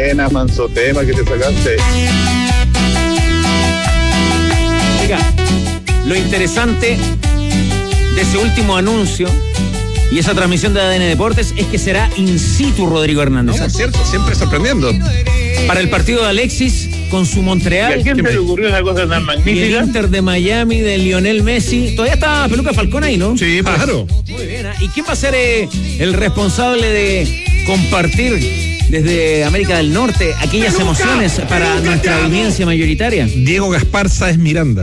Buena, manso tema que te sacaste. Oiga, lo interesante de ese último anuncio y esa transmisión de ADN Deportes es que será in situ Rodrigo Hernández. No, es cierto, siempre sorprendiendo. Para el partido de Alexis con su Montreal. ¿Y a quién se le ocurrió esa cosa tan Y magnífica? el Inter de Miami de Lionel Messi. Todavía está Peluca Falcón ahí, ¿no? Sí, claro. Muy bien. ¿Y quién va a ser el responsable de compartir desde América del Norte aquellas emociones para nuestra audiencia mayoritaria? Diego Gaspar Sáez Miranda.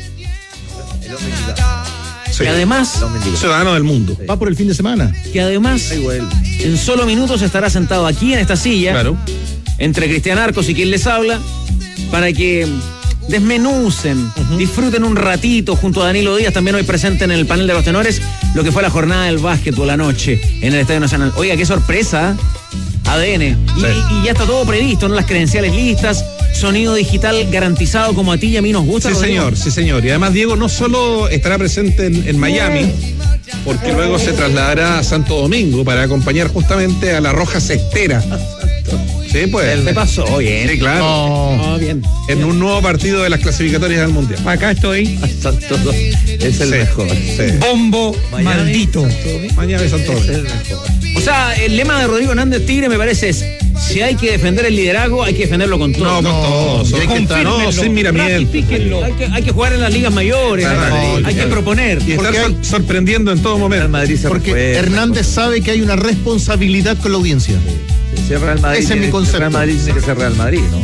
Sí. Que además, Ciudadano del mundo. Va por el fin de semana. en solo minutos estará sentado aquí en esta silla, Claro. entre Cristian Arcos y quien les habla, para que desmenucen, disfruten un ratito junto a Danilo Díaz, también hoy presente en el panel de los tenores, lo que fue la jornada del básquetbol anoche en el Estadio Nacional. Oiga, qué sorpresa, ADN. Y ya está todo previsto, ¿no? Las credenciales listas, sonido digital garantizado como a ti y a mí nos gusta. Sí, Rodrigo. señor, sí, señor. Y además Diego no solo estará presente en Miami, porque luego se trasladará a Santo Domingo para acompañar justamente a la Roja Cestera. Sí, pues. ¿Qué pasó? Bien. Sí, claro. Oh, bien. En un nuevo partido de las clasificatorias del Mundial. Acá estoy. Es el mejor. Sí. Bombo maldito. Miami Santo Domingo. O sea, el lema de Rodrigo Hernández Tigre me parece es: si hay que defender el liderazgo, hay que defenderlo con todo. No, con todo. hay que estar- No, sin miramiento. Hay que jugar en las ligas mayores, hay que proponer. Y estar Porque hay- sorprendiendo en todo momento. Porque Hernández sabe que hay una responsabilidad con la audiencia. Si es Real Madrid, Ese es mi concepto. Real Madrid tiene que ser Real Madrid, ¿no?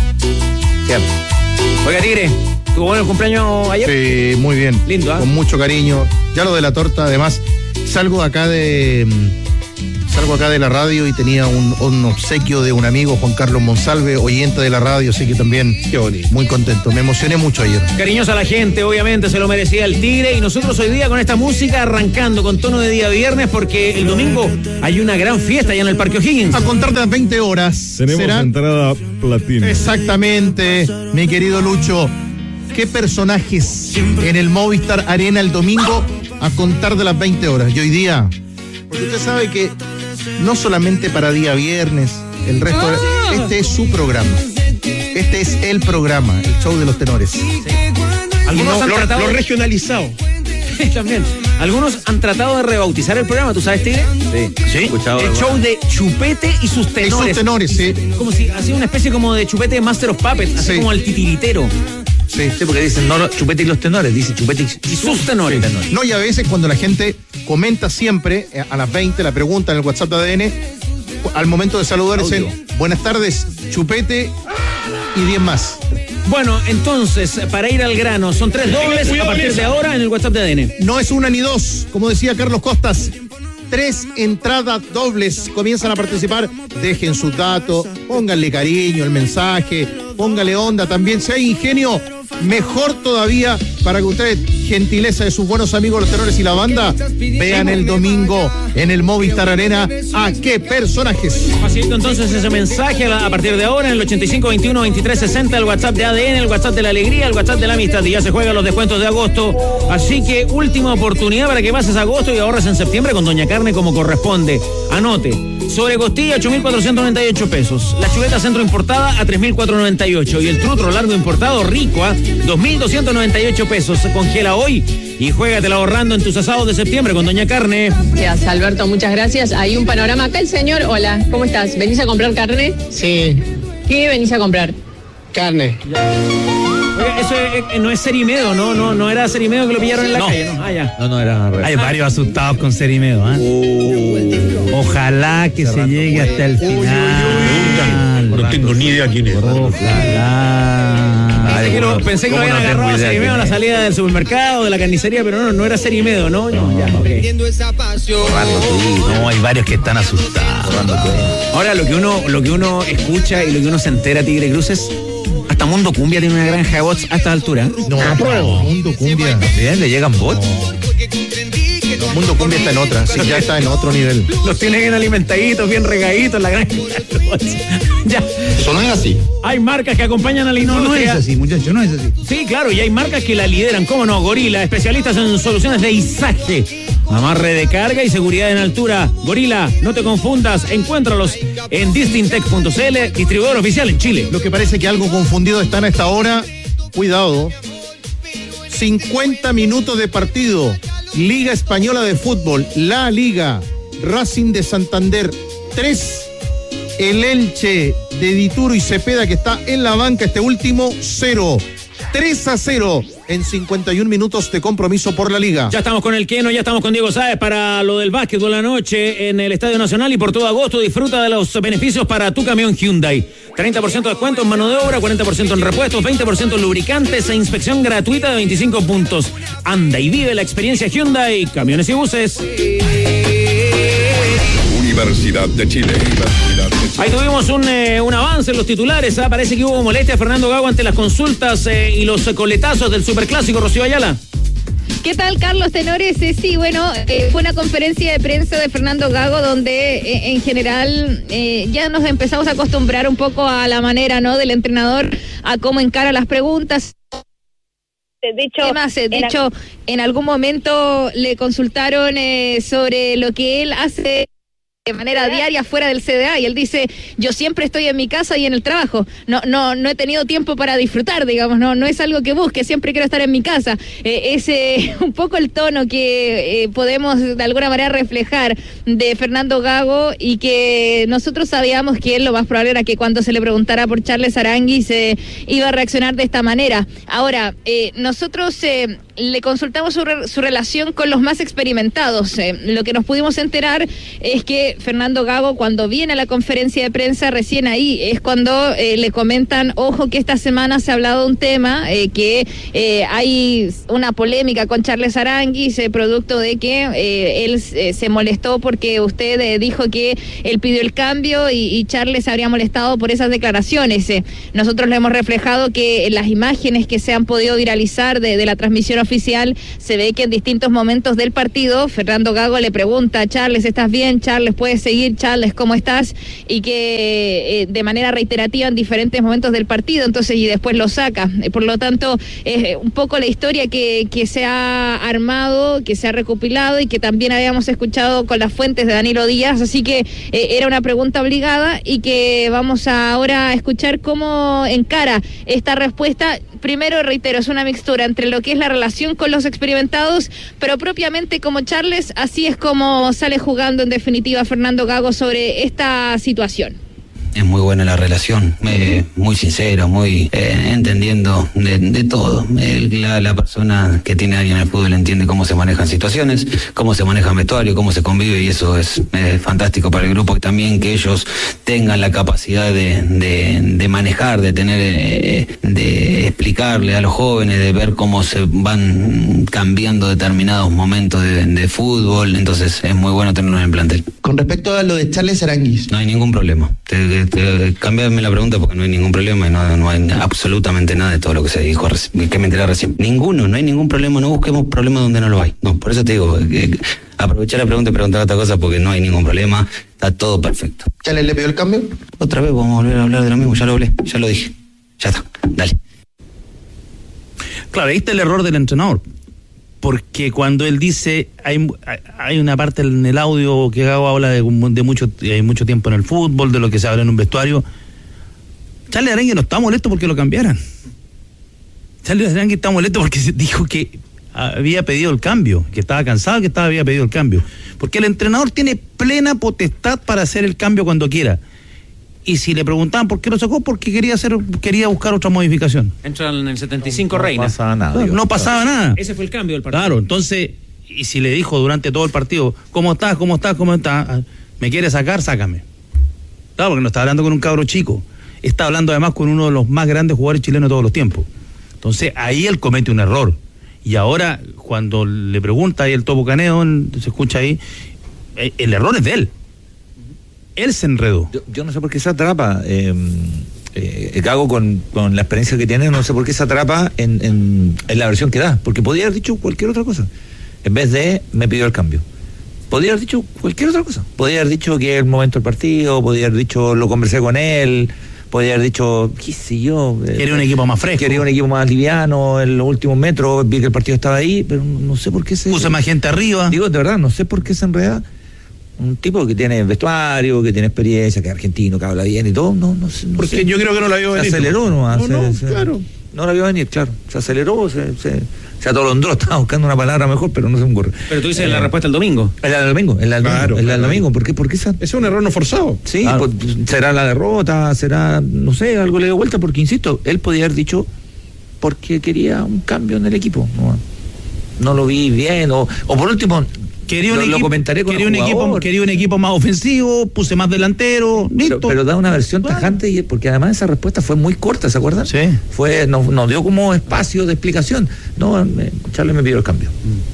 Oiga, Tigre, ¿tuvo bueno el cumpleaños ayer? Sí, muy bien. Lindo, ¿ah? Con mucho cariño. Ya lo de la torta, además, salgo acá de la radio y tenía un obsequio de un amigo, Juan Carlos Monsalve, oyente de la radio, así que también Qué bonito. muy contento. Me emocioné mucho ayer. Cariñosa a la gente, obviamente, se lo merecía el Tigre. Y nosotros hoy día con esta música arrancando con tono de día viernes, porque el domingo hay una gran fiesta allá en el Parque O'Higgins. A contar de las 20 horas. será entrada platina. exactamente, mi querido Lucho. ¿Qué personajes en el Movistar Arena el domingo a contar de las 20 horas? Y hoy día, porque usted sabe que no solamente para día viernes, el resto, este es su programa. Este es el programa, el show de los tenores. Algunos han tratado Lo regionalizado. también. Algunos han tratado de rebautizar el programa, ¿tú sabes, Tigre? Sí. Escuchado El show de Chupete y sus Y tenores. sus tenores, sí. Como si hacía una especie como de Chupete de Master of Puppets, así Sí. como el titiritero. Sí, porque dicen no, Chupete y los tenores, dice Chupete Y sus tenores. No, y a veces cuando la gente comenta siempre, a las 20, la pregunta en el WhatsApp de ADN, al momento de saludar dicen, buenas tardes, Chupete y 10 más. Bueno, entonces, para ir al grano, son 3 dobles a partir de ahora en el WhatsApp de ADN. No es una ni dos, como decía Carlos Costas. 3 entradas dobles comienzan a participar. Dejen sus datos, pónganle cariño, el mensaje, póngale onda también. Si hay ingenio, mejor todavía para que ustedes, gentileza de sus buenos amigos los tenores y la banda, vean el domingo en el Movistar Arena a qué personajes. Facilito entonces ese mensaje a partir de ahora en el 8521-2360, el WhatsApp de ADN, el WhatsApp de la alegría, el WhatsApp de la amistad. Y ya se juegan los descuentos de agosto. Así que última oportunidad para que pases agosto y ahorres en septiembre con Doña Carne como corresponde. Anote. Sobre costilla, 8.498 pesos. La chuleta centro importada a 3.498. Y el trutro largo importado rico a 2.298 pesos. Congela hoy y juégatela ahorrando en tus asados de septiembre con Doña Carne. Gracias, Alberto, muchas gracias. Hay un panorama acá. El señor, hola, ¿cómo estás? ¿Venís a comprar carne? Sí, ¿Qué venís a comprar? carne. Oiga, eso no es Serimedo, no era Serimedo que lo pillaron en la calle, ¿no? Ah, ya. No, era real. Hay varios asustados con Serimedo, ¿eh? Ojalá que se llegue hasta el final. No tengo ni idea quién es. Ojalá. Pensé que lo habían agarrado a Serimedo a la salida del supermercado, de la carnicería, pero no era Serimedo, ¿no? No, ya, ok. No, hay varios que están asustados. Ahora, lo que uno escucha y lo que uno se entera, Tigre Cruces, hasta Mundo Cumbia tiene una granja de bots a esta altura. No, Mundo Cumbia. Bien, le llegan bots. Mundo Cumbia está en otra, sí, ya está en otro nivel. Los tienen bien alimentaditos, bien regaditos en la granja de bots. Ya. Eso no es así. Hay marcas que acompañan a la industria. muchachos, no es así. Sí, claro, y hay marcas que la lideran, cómo no, Gorila, especialistas en soluciones de izaje. Amarre de carga y seguridad en altura. Gorila, no te confundas. Encuéntralos en distintech.cl, distribuidor oficial en Chile. Lo que parece que algo confundido están a esta hora. Cuidado. 50 minutos de partido. Liga Española de Fútbol. La Liga. Racing de Santander 3. El Elche de Dituro y Cepeda, que está en la banca, este último 0. 3-0 en 51 minutos de compromiso por la Liga. Ya estamos con el Keno, ya estamos con Diego Sáez para lo del básquetbol la noche en el Estadio Nacional, y por todo agosto disfruta de los beneficios para tu camión Hyundai. 30% de descuento en mano de obra, 40% en repuestos, 20% en lubricantes e inspección gratuita de 25 puntos. Anda y vive la experiencia Hyundai, camiones y buses. Universidad de Chile. Ahí tuvimos un avance en los titulares. Parece que hubo molestia a Fernando Gago ante las consultas y los coletazos del Superclásico. Rocío Ayala. ¿Qué tal, Carlos Tenores? Sí, bueno, fue una conferencia de prensa de Fernando Gago donde en general ya nos empezamos a acostumbrar un poco a la manera, ¿no?, del entrenador, a cómo encara las preguntas. De hecho, en algún momento le consultaron sobre lo que él hace de manera diaria fuera del CDA, y él dice: yo siempre estoy en mi casa y en el trabajo, no he tenido tiempo para disfrutar, digamos, no es algo que busque, siempre quiero estar en mi casa. Ese un poco el tono que podemos de alguna manera reflejar de Fernando Gago, y que nosotros sabíamos que él lo más probable era que cuando se le preguntara por Charles Aránguiz se iba a reaccionar de esta manera. Ahora, nosotros le consultamos su relación con los más experimentados. Lo que nos pudimos enterar es que Fernando Gago, cuando viene a la conferencia de prensa, recién ahí es cuando le comentan: ojo que esta semana se ha hablado de un tema, que hay una polémica con Charles Aránguiz, producto de que él se molestó porque usted dijo que él pidió el cambio y Charles se habría molestado por esas declaraciones. Nosotros le hemos reflejado que en las imágenes que se han podido viralizar de la transmisión oficial se ve que en distintos momentos del partido Fernando Gago le pregunta: Charles, ¿estás bien? Charles, ¿puedes seguir? Charles, ¿cómo estás? Y que de manera reiterativa en diferentes momentos del partido, entonces, y después lo saca. Por lo tanto, es un poco la historia que se ha armado, que se ha recopilado y que también habíamos escuchado con las fuentes de Danilo Díaz, así que era una pregunta obligada y que vamos ahora a escuchar cómo encara esta respuesta. Primero, reitero, es una mixtura entre lo que es la relación con los experimentados, pero propiamente como Charles, así es como sale jugando en definitiva Fernando Gago sobre esta situación. Es muy buena la relación, muy sincero, muy entendiendo de todo. La persona que tiene a alguien en el fútbol entiende cómo se manejan situaciones, cómo se maneja el vestuario, cómo se convive, y eso es fantástico para el grupo, y también que ellos tengan la capacidad de manejar, de tener, de explicarle a los jóvenes, de ver cómo se van cambiando determinados momentos de fútbol. Entonces es muy bueno tenerlos en el plantel. Con respecto a lo de Charles Aránguiz, no hay ningún problema. Cambiame la pregunta porque no hay ningún problema y no hay absolutamente nada de todo lo que se dijo, que me enteré recién. Ninguno, no hay ningún problema, no busquemos problemas donde no lo hay. No, por eso te digo, aprovechar la pregunta y preguntar otra cosa, porque no hay ningún problema, está todo perfecto. ¿Charles le pidió el cambio? Otra vez vamos a volver a hablar de lo mismo, ya lo hablé, ya lo dije, ya está, dale. Claro, ahí está el error del entrenador, porque cuando él dice, hay una parte en el audio que Gago habla de mucho tiempo en el fútbol, de lo que se habla en un vestuario. Charles Aránguiz no está molesto porque lo cambiaran. Charles Aránguiz está molesto porque dijo que había pedido el cambio, que estaba cansado, que había pedido el cambio. Porque el entrenador tiene plena potestad para hacer el cambio cuando quiera. Y si le preguntaban por qué lo sacó, porque quería buscar otra modificación. Entra en el 75 Reina. No pasaba nada. No pasaba nada. Ese fue el cambio del partido. Claro, entonces, y si le dijo durante todo el partido: ¿cómo estás? ¿Me quieres sacar? Sácame. Claro, porque no está hablando con un cabro chico. Está hablando además con uno de los más grandes jugadores chilenos de todos los tiempos. Entonces, ahí él comete un error. Y ahora, cuando le pregunta ahí el Topo Caneo, se escucha ahí, el error es de él. Él se enredó. Yo no sé por qué se atrapa. Gago con la experiencia que tiene, no sé por qué se atrapa en la versión que da, porque podría haber dicho cualquier otra cosa. En vez de me pidió el cambio, podría haber dicho cualquier otra cosa. Podría haber dicho que es el momento del partido, podría haber dicho lo conversé con él, Podría haber dicho, qué sé yo. Quería un equipo más fresco. Quería un equipo más liviano en los últimos metros. Vi que el partido estaba ahí, pero no sé por qué se. Puso más gente arriba. Digo, de verdad, no sé por qué se enreda. Un tipo que tiene vestuario, que tiene experiencia, que es argentino, que habla bien y todo. No sé. Porque yo creo que no la vio venir. Se aceleró nomás. Claro. No la vio venir, claro. Se aceleró, se atolondró. Estaba buscando una palabra mejor, pero no se me ocurre. Pero tú dices la respuesta el domingo. El del domingo. El domingo. ¿Por qué esa? Es un error no forzado. Sí, pues, será la derrota, será, no sé, algo le dio vuelta, porque insisto, él podía haber dicho porque quería un cambio en el equipo. No lo vi bien, o por último. Quería un equipo más ofensivo, puse más delantero, listo. Pero da una versión tajante, porque además esa respuesta fue muy corta, ¿se acuerdan? Sí. Nos dio como espacio de explicación. Charles me pidió el cambio.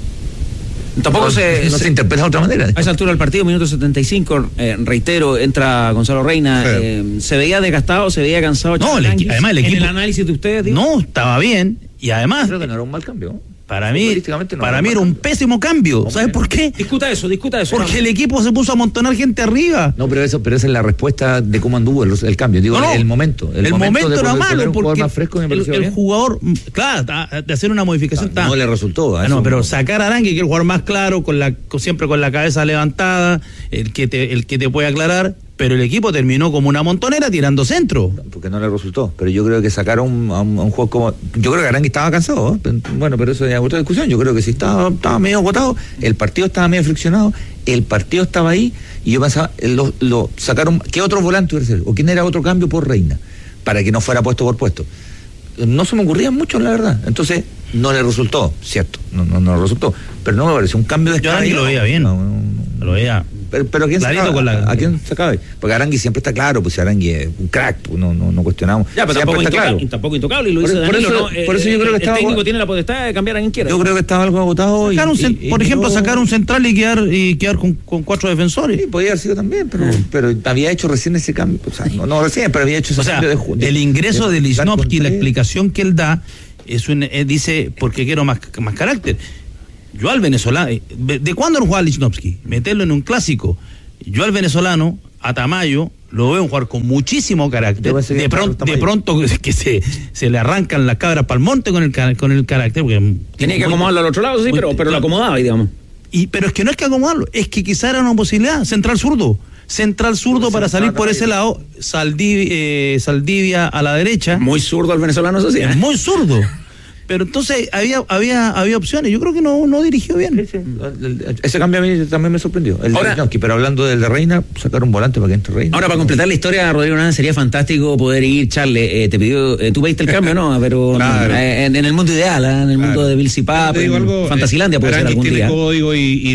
Tampoco se interpreta de otra manera. A esa altura del partido, minuto 75, reitero, entra Gonzalo Reina. Se veía desgastado, se veía cansado. Además el equipo. En el análisis de ustedes, digo. No, estaba bien. Y además. Creo que no era un mal cambio. Para mí era un pésimo cambio. ¿Sabes por qué? Discuta eso. Porque el equipo se puso a amontonar gente arriba. No, pero esa es la respuesta de cómo anduvo el cambio. Digo, el momento. El momento era malo porque más fresco el jugador, claro, de hacer una modificación. No le resultó. Pero sacar a Arangui, que es el jugador más claro, siempre con la cabeza levantada, el que te puede aclarar. Pero el equipo terminó como una montonera tirando centro. Porque no le resultó. Pero yo creo que sacaron a un juego como. Yo creo que Arangui estaba cansado. Bueno, pero eso es otra discusión. Yo creo que sí estaba medio agotado. El partido estaba medio friccionado. El partido estaba ahí. Y yo pensaba, lo sacaron. ¿Qué otro volante iba a ser? ¿O quién era otro cambio por Reina? Para que no fuera puesto por puesto. No se me ocurrían mucho, la verdad. Entonces, no le resultó, cierto. No le resultó. Pero no me pareció un cambio de escala. Yo Arangui lo veía bien. Lo veía. Pero ¿a quién sacaba? Porque Arangui siempre está claro, pues Arangui es un crack, pues no cuestionamos. Ya, pero tampoco intocable, y lo dice Danilo, por eso yo creo que estaba. El técnico tiene la potestad de cambiar a quien quiera. Yo creo que estaba algo agotado. Por ejemplo, sacar un central y quedar con 4 defensores. Sí, podía haber sido también, pero había hecho recién ese cambio. O sea, no recién, pero había hecho ese cambio el ingreso de Lichnowsky, la explicación que él da, dice, porque quiero más carácter. Yo al venezolano, ¿de cuándo no jugaba Lichnowsky? Meterlo en un clásico. Yo al venezolano, a Tamayo, lo veo jugar con muchísimo carácter. De pronto que se le arrancan las cabras para el monte con el carácter. Porque tenía que acomodarlo al otro lado, sí, pero lo acomodaba, digamos. Pero es que no es que acomodarlo, es que quizá era una posibilidad. Central zurdo para salir por ese lado. Saldivia a la derecha. Muy zurdo el venezolano, eso sí. Es muy zurdo. Pero entonces había opciones. Yo creo que no dirigió bien. Sí. Ese cambio a mí también me sorprendió. Pero hablando del de Reina, sacar un volante para que entre Reina. Ahora, para completar la historia, Rodrigo Nada, sería fantástico poder ir, Charles. Te pidió, tú pediste el cambio, ¿no? Pero claro. En el mundo ideal, en el mundo de Bill Cipap, en Fantasilandia puede ser algún día. Código y